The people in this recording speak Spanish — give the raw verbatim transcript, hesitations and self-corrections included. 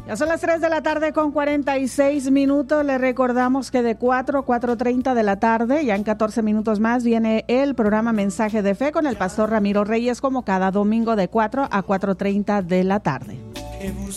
Ya son las tres de la tarde con cuarenta y seis minutos. Les recordamos que de cuatro a cuatro treinta de la tarde, ya en catorce minutos más, viene el programa Mensaje de Fe con el pastor Ramiro Reyes, como cada domingo de cuatro a cuatro treinta de la tarde.